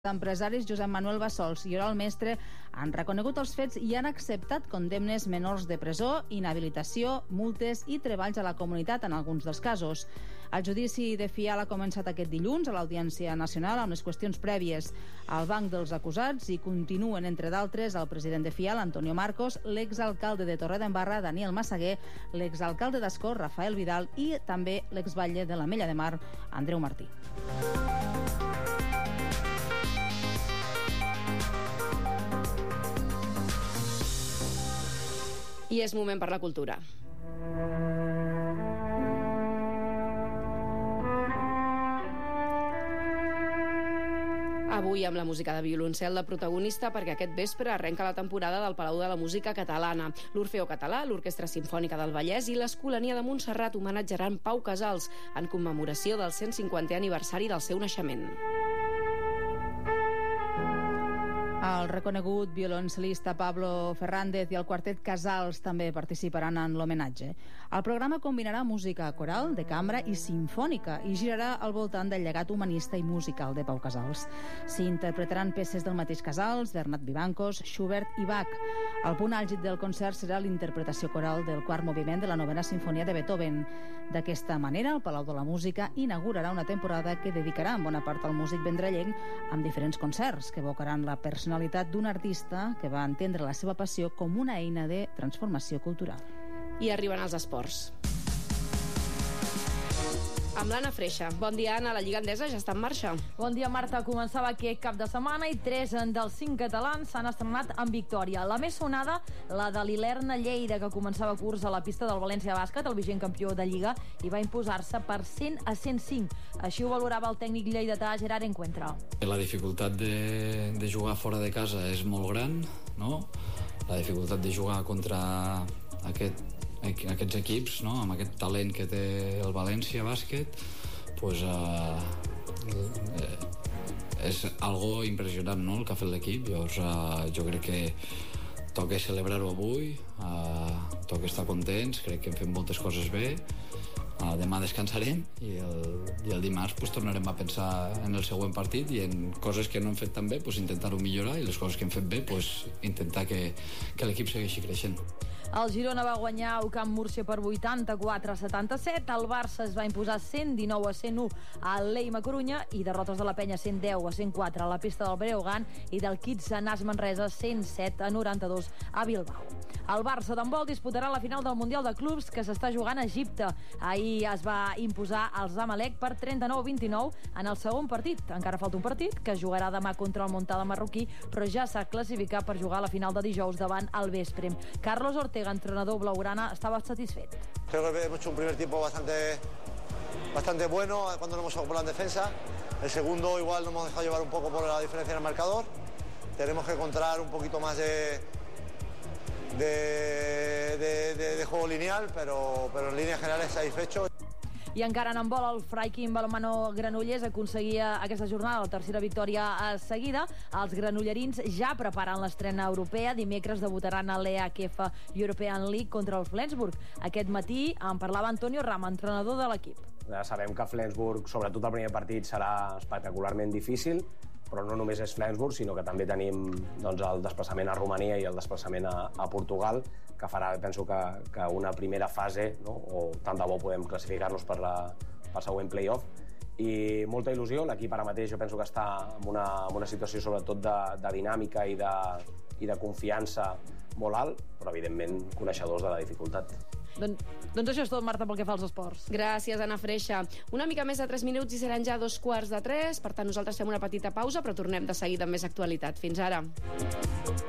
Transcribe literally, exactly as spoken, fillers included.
Empresaris Josep Manuel Bassols i Oriol Mestre han reconegut els fets i han acceptat condemnes menors de presó, inhabilitació, multes i treballs a la comunitat en alguns dels casos. El judici de Fial ha començat aquest dilluns a l'Audiència Nacional amb les qüestions prèvies al banc dels acusats i continuen, entre d'altres, el president de Fial, Antonio Marcos, l'exalcalde de Torredembarra, Daniel Massaguer, l'exalcalde d'Ascó, Rafael Vidal, i també l'exbatlle de l'Ametlla de Mar, Andreu Martí. I és moment per la cultura. Avui amb la música de violoncel de protagonista, perquè aquest vespre arrenca la temporada del Palau de la Música Catalana. L'Orfeó Català, l'Orquestra Simfònica del Vallès i l'Escolania de Montserrat homenatjaran Pau Casals en commemoració del cent cinquantè aniversari del seu naixement. El reconegut violoncel·lista Pablo Fernández i el quartet Casals també participaran en l'homenatge. El programa combinarà música coral, de cambra i simfònica i girarà al voltant del llegat humanista i musical de Pau Casals. S'hi interpretaran peces del mateix Casals, Bernat Vivancos, Schubert i Bach. El punt àlgid del concert serà l'interpretació coral del quart moviment de la novena sinfonia de Beethoven. D'aquesta manera, el Palau de la Música inaugurarà una temporada que dedicarà en bona part al músic vendrellenc amb diferents concerts que evocaran la personalitat d'un artista que va entendre la seva passió com una eina de transformació cultural. I arriben els esports. Amb l'Anna Freixa. Bon dia, Anna. La Lliga Endesa ja està en marxa. Bon dia, Marta. Començava aquest cap de setmana i tres dels cinc catalans s'han estrenat en victòria. La més sonada, la de l'Ilerna Lleida, que començava curs a la pista del València Bàsquet, el vigent campió de Lliga, i va imposar-se per cent a cent cinc. Així ho valorava el tècnic lleidatà Gerard Encuentra. La dificultat de, de jugar fora de casa és molt gran, no? La dificultat de jugar contra aquest aquests equips, no? Amb aquest talent que té el València Bàsquet, pues, uh, eh, és algo impressionant, no?, el que ha fet l'equip. Llavors uh, jo crec que toca celebrar-ho avui, uh, toca estar contents, crec que hem fet moltes coses bé. Uh, demà descansarem i el, i el dimarts pues, tornarem a pensar en el següent partit i en coses que no hem fet tan bé pues, intentar-ho millorar, i les coses que hem fet bé pues, intentar que, que l'equip segueixi creixent. El Girona va guanyar al Camp Múrcia per vuitanta-quatre a setanta-set, el Barça es va imposar cent dinou a cent u al Leima Corunya i derrotes de la Penya cent deu a cent quatre a la pista del Breogán i del Kids Nas Manresa cent set a noranta-dos a Bilbao. El Barça d'handbol disputarà la final del Mundial de Clubs que s'està jugant a Egipte. Ahir es va imposar al Zamalek per trenta-nou a vint-i-nou en el segon partit. Encara falta un partit que jugarà demà contra el Montcada marroquí, però ja s'ha classificat per jugar a la final de dijous davant el Veszprém. Carlos Ortega, entrenador blaugrana, estaba satisfecho. Creo que hemos hecho un primer tiempo bastante, bastante bueno cuando nos hemos ocupado en defensa. El segundo igual nos hemos dejado llevar un poco por la diferencia en el marcador. Tenemos que encontrar un poquito más de, de, de, de, de juego lineal, pero, pero en líneas generales satisfecho. I encara en handbol, el Freikin Balonmano Granollers aconseguia aquesta jornada la tercera victòria seguida. Els granollerins ja preparen l'estrena europea. Dimecres debutaran a l'E H F European League contra el Flensburg. Aquest matí en parlava Antonio Rama, entrenador de l'equip. Ja sabem que Flensburg, sobretot el primer partit, serà espectacularment difícil, però no només és Flensburg, sinó que també tenim doncs, el desplaçament a Romania i el desplaçament a, a Portugal, que farà, penso, que, que una primera fase, no? O tant de bo podem classificar-nos per la, pel següent play-off. I molta il·lusió, l'equip ara mateix jo penso que està en una, en una situació sobretot de, de dinàmica i de, i de confiança molt alt, però evidentment coneixedors de la dificultat. Don, doncs això és tot, Marta, pel que fa als esports. Gràcies, Anna Freixa. Una mica més de tres minuts i seran ja dos quarts de tres, per tant nosaltres fem una petita pausa, però tornem de seguida amb més actualitat. Fins ara.